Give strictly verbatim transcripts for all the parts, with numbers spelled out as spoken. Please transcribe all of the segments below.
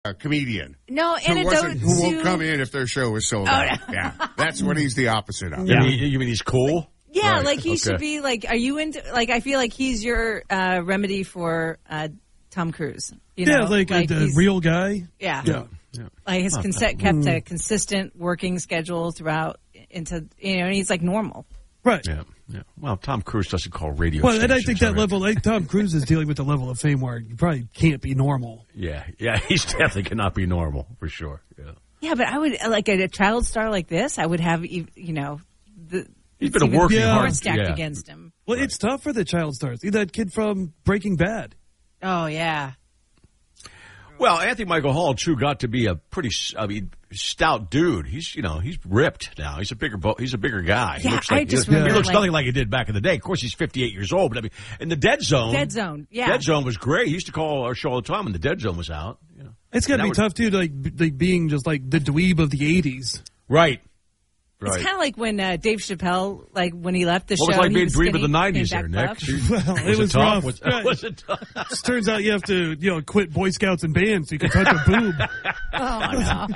a comedian. No, who, antidote wasn't, who won't to- come in if their show is sold Oh, out. no. Yeah, that's what he's the opposite of. Yeah. You, mean, you mean he's cool? Yeah, Right. like he Okay. should be like, are you into, like, I feel like he's your uh, remedy for uh, Tom Cruise. You yeah, know? like, like a, a he's- real guy. Yeah. Yeah. Like his conse- kept a consistent working schedule throughout into, you know, and he's like normal. Right. Yeah. Yeah. Well, Tom Cruise doesn't call radio Well, and I stations, think that right? level, like Tom Cruise is dealing with the level of fame where you probably can't be normal. Yeah. Yeah, he's definitely cannot be normal, for sure. Yeah. Yeah, but I would, like a, a child star like this, I would have, you know, the. He's been it's a even working Yeah. more hard. stacked yeah. against him. Well, it's tough for the child stars. That kid from Breaking Bad. Oh, yeah. Well, Anthony Michael Hall, too, got to be a pretty, I mean, stout dude. He's, you know, he's ripped now. He's a bigger, bo- he's a bigger guy. Yeah, he looks like, I just he, remember, he looks like- nothing like he did back in the day. Of course, he's fifty-eight years old, but I mean, in the Dead Zone. Dead Zone, yeah. Dead Zone was great. He used to call our show all the time when the Dead Zone was out. You know. It's got to That be would- tough, too, to like, b- like being just like the dweeb of the eighties. Right. It's Right. kind of like when uh, Dave Chappelle, like when he left the What was show. like and being he was dweeb of skinny, the nineties came there, back Nick? buff. Well, Was it was tough? rough. Was, Right. was it tough? It turns out you have to, you know, quit Boy Scouts and bands so you can touch a boob. Oh,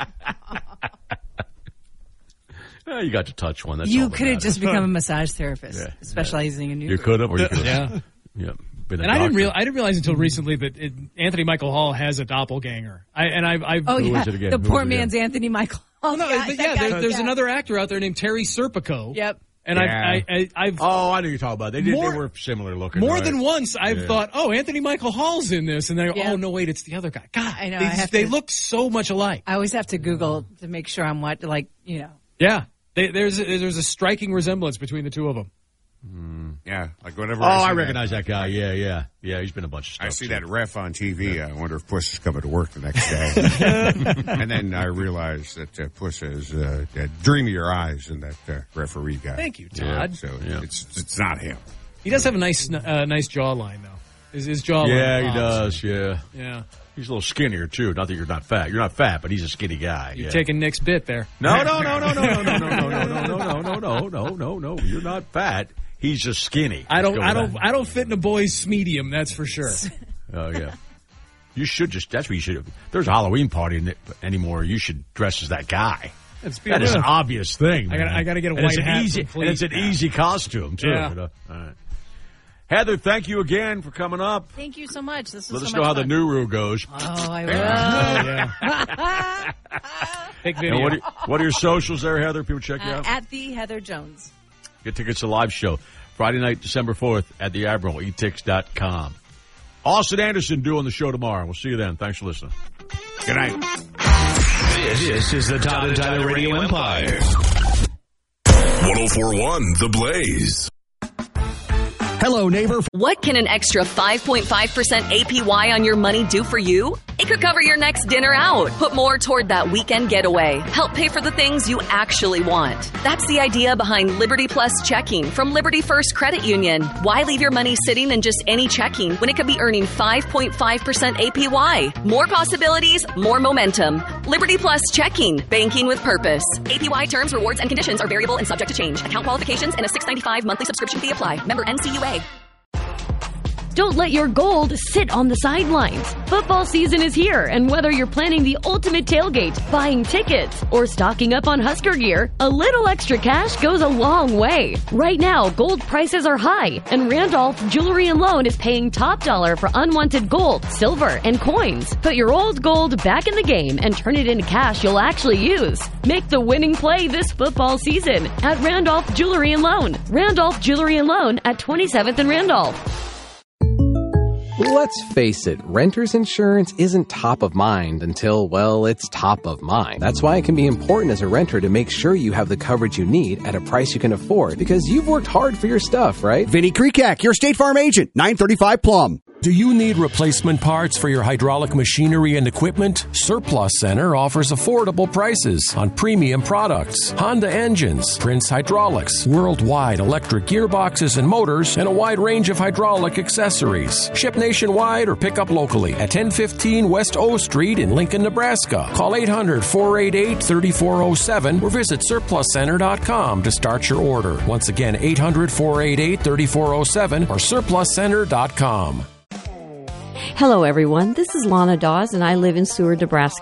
no. Eh, you got to touch one. That's You all that could have matters. just become a massage therapist, Yeah. specializing in You nuclear. could have, or you could have. Yeah. Yeah. Been a And I didn't, doctor. real, I didn't realize until recently that it, Anthony Michael Hall has a doppelganger. I, and I've, I've Oh, Who yeah. is it again? The Who poor is it again? man's Anthony Michael. Oh, no, yeah, but that yeah, guy, there, there's yeah. another actor out there named Terry Serpico. Yep. And Yeah. I, I, I, I've Oh, I know you're talking about. They did. More- they were similar looking. more right? than once I've Yeah. thought, oh, Anthony Michael Hall's in this, and then I go, Yeah. oh no, wait, it's the other guy. God, I know, they, I have they to- look so much alike. I always have to Google to make sure I'm what, like, you know. Yeah, they, there's a, there's a striking resemblance between the two of them. Yeah, like whenever Oh, I, see I recognize that. guy. Yeah, yeah, yeah. He's been a bunch of stuff. That, I see too. that ref on T V. I wonder if Puss is coming to work the next day. And then I realize that uh, Puss has uh, uh, dreamier eyes than that uh, referee guy. Thank you, Yeah. Todd. So Yeah. it's it's not him. He does have a nice uh, nice jawline though. His, his jawline. Yeah, he pops. does. Yeah, Yeah, he's a little skinnier too. Not that you're not fat. You're not fat, but he's a skinny guy. you're yeah. taking Nick's bit there. No, no, no, no, no, no, no, no, no, no, no, no, no, no, no, no, no, no. You're not fat. He's just skinny. I don't, Let's go I with don't, I don't fit in a boy's medium. That's for sure. that. Oh yeah. You should just. That's what you should. If there's a Halloween party in it anymore, you should dress as that guy. It's That is an obvious thing. I gotta- man. I gotta get a And it's white an hat easy, from and it's an Fleet. easy costume too. Yeah. You know? All right. Heather, thank you again for coming up. Thank you so much. This was Let so us much know how fun. the Nuru goes. Oh, I will. yeah. Big video. And what are, what are your socials there, Heather? People check you Uh, out. at the Heather Jones. Get tickets to the live show Friday night, December fourth at the Admiral, e tix dot com. Austin Anderson doing the show tomorrow. We'll see you then. Thanks for listening. Good night. This, this is the Todd and Tyler Radio Empire. one oh four point one The Blaze. Hello, neighbor. What can an extra five point five percent A P Y on your money do for you? It could cover your next dinner out, put more toward that weekend getaway, help pay for the things you actually want. That's the idea behind Liberty Plus checking from Liberty First Credit Union. Why leave your money sitting in just any checking when it could be earning five point five percent A P Y? More possibilities, more momentum. Liberty Plus checking, banking with purpose. A P Y terms, rewards, and conditions are variable and subject to change. Account qualifications and a six dollars and ninety-five cents monthly subscription fee apply. Member N C U A. Don't let your gold sit on the sidelines. Football season is here, and whether you're planning the ultimate tailgate, buying tickets, or stocking up on Husker gear, a little extra cash goes a long way. Right now, gold prices are high, and Randolph Jewelry and Loan is paying top dollar for unwanted gold, silver, and coins. Put your old gold back in the game and turn it into cash you'll actually use. Make the winning play this football season at Randolph Jewelry and Loan. Randolph Jewelry and Loan at twenty-seventh and Randolph. Let's face it, renter's insurance isn't top of mind until, well, it's top of mind. That's why it can be important as a renter to make sure you have the coverage you need at a price you can afford, because you've worked hard for your stuff, right? Vinny Krekak, your State Farm agent, nine thirty-five Plum. Do you need replacement parts for your hydraulic machinery and equipment? Surplus Center offers affordable prices on premium products, Honda engines, Prince Hydraulics, worldwide electric gearboxes and motors, and a wide range of hydraulic accessories. Ship nationwide or pick up locally at ten fifteen West O Street in Lincoln, Nebraska. Call eight hundred, four eight eight, three four zero seven or visit surplus center dot com to start your order. Once again, eight hundred, four eight eight, three four zero seven or surplus center dot com. Hello, everyone. This is Lana Dawes, and I live in Seward, Nebraska.